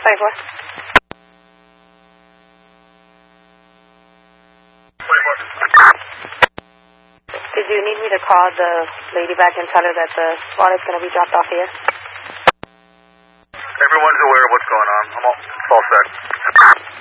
24. 24. Did you need me to call the lady back and tell her that the wallet's going to be dropped off here? Everyone's aware of what's going on. I'm all set.